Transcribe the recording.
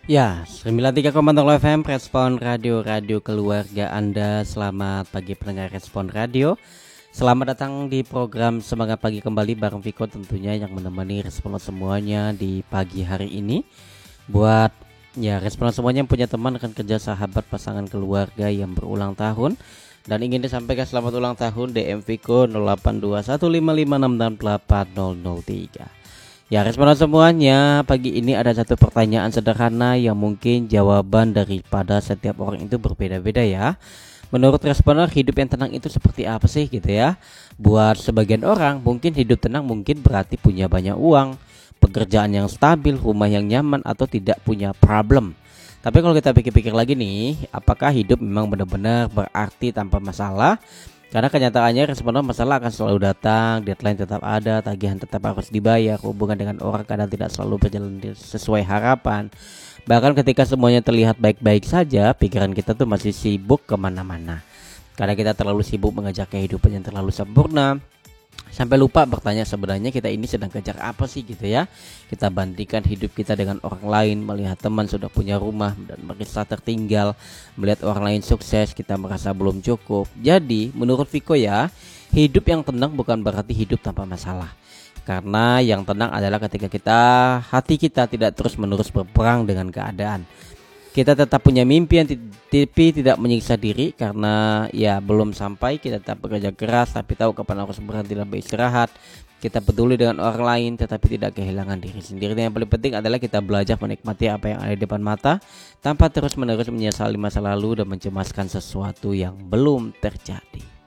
Ya, 93,0 FM Respon Radio, radio keluarga Anda. Selamat pagi pendengar Respon Radio. Selamat datang di program Semangat Pagi kembali bareng Viko tentunya yang menemani respon semuanya di pagi hari ini. Buat respon semuanya yang punya teman, rekan kerja, sahabat, pasangan, keluarga yang berulang tahun dan ingin disampaikan selamat ulang tahun, DM Viko 082155688003. Ya, responan semuanya, pagi ini ada satu pertanyaan sederhana yang mungkin jawaban daripada setiap orang itu berbeda-beda ya. Menurut responer, hidup yang tenang itu seperti apa sih gitu ya? Buat sebagian orang, mungkin hidup tenang mungkin berarti punya banyak uang, pekerjaan yang stabil, rumah yang nyaman, atau tidak punya problem. Tapi kalau kita pikir-pikir lagi nih, apakah hidup memang benar-benar berarti tanpa masalah? Karena kenyataannya responden masalah akan selalu datang, deadline tetap ada, tagihan tetap harus dibayar, hubungan dengan orang kadang tidak selalu berjalan sesuai harapan. Bahkan ketika semuanya terlihat baik-baik saja, pikiran kita tuh masih sibuk kemana-mana. Karena kita terlalu sibuk mengejar kehidupan yang terlalu sempurna, sampai lupa bertanya sebenarnya kita ini sedang kejar apa sih gitu ya. Kita bandingkan hidup kita dengan orang lain, melihat teman sudah punya rumah dan merasa tertinggal, melihat orang lain sukses, kita merasa belum cukup. Jadi menurut Viko ya, hidup yang tenang bukan berarti hidup tanpa masalah. Karena yang tenang adalah ketika hati kita tidak terus-menerus berperang dengan keadaan. Kita tetap punya mimpi yang tapi tidak menyiksa diri karena belum sampai. Kita tetap bekerja keras tapi tahu kapan harus berhenti dan beristirahat. Kita peduli dengan orang lain tetapi tidak kehilangan diri sendiri. Dan yang paling penting adalah kita belajar menikmati apa yang ada di depan mata tanpa terus-menerus menyesali masa lalu dan mencemaskan sesuatu yang belum terjadi.